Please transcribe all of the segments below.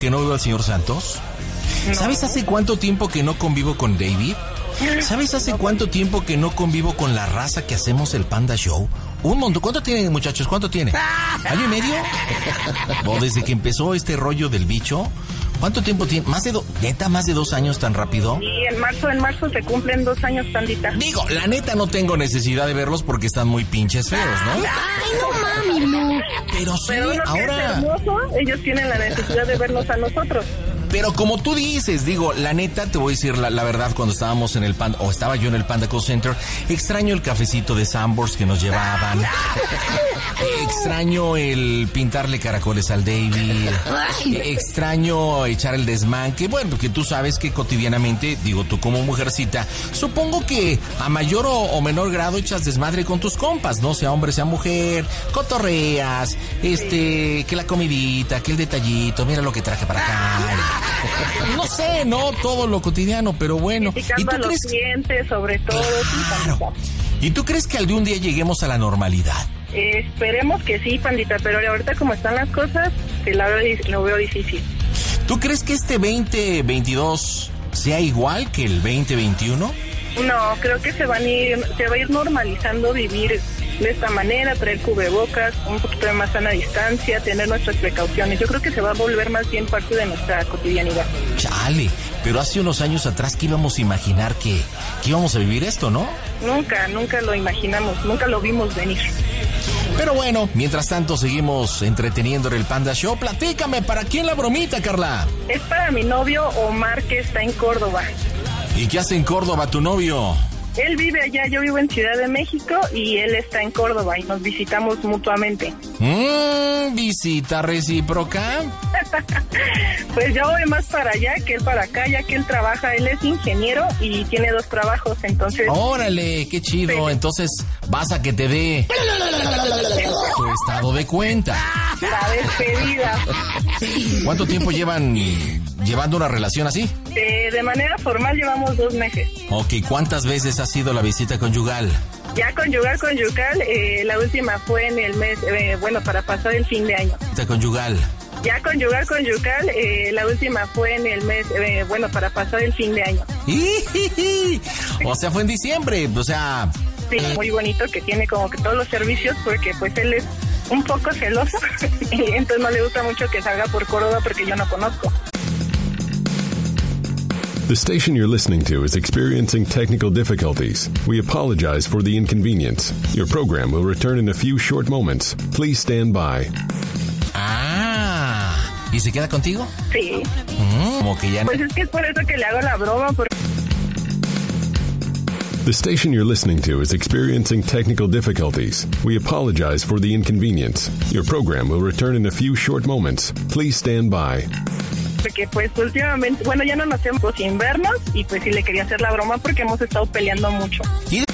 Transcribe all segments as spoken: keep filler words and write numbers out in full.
¿Que no veo al señor Santos? No. ¿Sabes hace cuánto tiempo que no convivo con David? ¿Sabes hace cuánto tiempo que no convivo con la raza que hacemos el Panda Show? Un montón. ¿Cuánto tienen, muchachos? ¿Cuánto tiene? ¿Año y medio? O desde que empezó este rollo del bicho. ¿Cuánto tiempo tiene? ¿Más de dos? ¿Neta, más de dos años tan rápido? Sí, en marzo, en marzo se cumplen dos años, Pandita. Digo, la neta no tengo necesidad de verlos porque están muy pinches feos, ¿no? Ay, no mami, no. Pero sí, Pero uno ahora... que es hermoso, ellos tienen la necesidad de vernos a nosotros. Pero como tú dices, digo, la neta, te voy a decir la, la verdad, cuando estábamos en el Panda, o estaba yo en el Panda Call Center, extraño el cafecito de Sanborns que nos llevaban. Extraño el pintarle caracoles al David. Extraño echar el desmán, que bueno, que tú sabes que cotidianamente, digo, tú como mujercita, supongo que a mayor o, o menor grado echas desmadre con tus compas, ¿no? Sea hombre, sea mujer, cotorreas, este, que la comidita, que el detallito, mira lo que traje para acá. No sé, no todo lo cotidiano, pero bueno. ¿Y tú a los crees clientes, sobre todo? Claro. ¿Y tú crees que algún día lleguemos a la normalidad? Eh, esperemos que sí, Pandita, pero ahorita como están las cosas, te la veo, lo veo difícil. ¿Tú crees que este veinte veintidós sea igual que el veinte veintiuno? No, creo que se van a ir, se va a ir normalizando vivir de esta manera, traer cubrebocas, un poquito de más sana distancia, tener nuestras precauciones. Yo creo que se va a volver más bien parte de nuestra cotidianidad. Chale, pero hace unos años atrás, ¿qué íbamos a imaginar que, que íbamos a vivir esto, no? Nunca, nunca lo imaginamos, nunca lo vimos venir. Pero bueno, mientras tanto seguimos entreteniendo en el Panda Show. Platícame, ¿para quién la bromita, Carla? Es para mi novio Omar, que está en Córdoba. ¿Y qué hace en Córdoba tu novio? Él vive allá, yo vivo en Ciudad de México y él está en Córdoba y nos visitamos mutuamente. Mmm, ¿visita recíproca? Pues yo voy más para allá que él para acá, ya que él trabaja, él es ingeniero y tiene dos trabajos, entonces... ¡Órale, qué chido! Sí. Entonces vas a que te dé tu estado de cuenta. La despedida. ¿Cuánto tiempo llevan llevando una relación así? De, de manera formal llevamos dos meses. Ok, ¿cuántas veces ha sido la visita conyugal? Ya conyugal, conyugal, eh, la última fue en el mes, eh, bueno, para pasar el fin de año. ¿Visita conyugal? Ya conyugal, conyugal, eh, la última fue en el mes, eh, bueno, para pasar el fin de año. O sea, fue en diciembre, o sea... Sí, muy bonito, que tiene como que todos los servicios, porque pues él es un poco celoso, y entonces no le gusta mucho que salga por Córdoba porque yo no conozco. The station you're listening to is experiencing technical difficulties. We apologize for the inconvenience. Your program will return in a few short moments. Please stand by. Ah, ¿y se queda contigo? Sí. Mm, como que ya... Pues es que es por eso que le hago la broma, porque... The station you're listening to is experiencing technical difficulties. We apologize for the inconvenience. Your program will return in a few short moments. Please stand by. Porque pues últimamente, bueno, ya no nos hemos sin vernos y pues sí le quería hacer la broma porque hemos estado peleando mucho.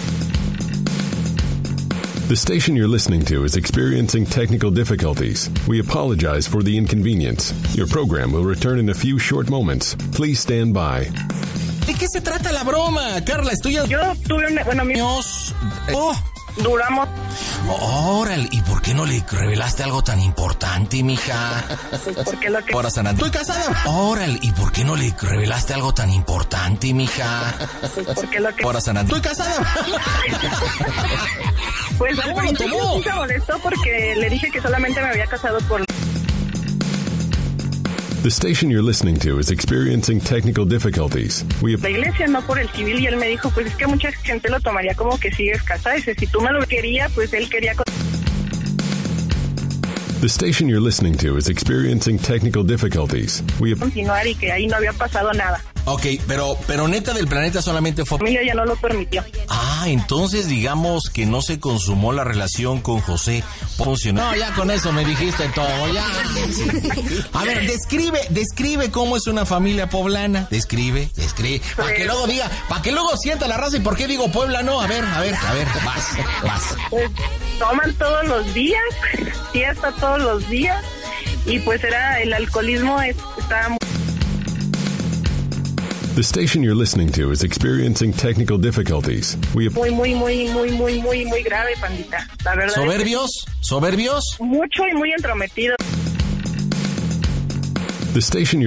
The station you're listening to is experiencing technical difficulties. We apologize for the inconvenience. Your program will return in a few short moments. Please stand by. ¿De qué se trata la broma, Carla? Estoy... Yo tuve una... Bueno, mi... Dios. Oh. Duramos... Órale, ¿y por qué no le revelaste algo tan importante, mija? Pues porque lo que... Ahora, San Andrés. Estoy casada. Órale, ¿y por qué no le revelaste algo tan importante, mija? Pues porque lo que... Ahora, San Andrés. Estoy casada. Pues al principio sí se molestó porque le dije que solamente me había casado por... The station you're listening to is experiencing technical difficulties. We... La iglesia, no por el civil, y él me dijo, pues es que mucha gente lo tomaría como que sigues casada. Dice, si tú me lo querías, pues él quería... The station you're listening to is experiencing technical difficulties. We... Continuar y que ahí no había pasado nada. Ok, pero, pero neta del planeta solamente fue... Mi familia ya no lo permitió. Ah, entonces digamos que no se consumó la relación con José. Funcionó. No, ya con eso me dijiste todo, ya. A ver, describe, describe cómo es una familia poblana. Describe, describe. Para que luego diga, para que luego sienta la raza y por qué digo Puebla, no. A ver, a ver, a ver, vas, vas. Pues toman todos los días, fiesta todos los días, y pues era, el alcoholismo es, estaba muy... The station you're listening to is experiencing technical difficulties. We... Muy, muy, muy, muy, muy, muy, muy grave, pandita. La verdad. ¿Soberbios? ¿Soberbios? Mucho y muy entrometido. The The station you're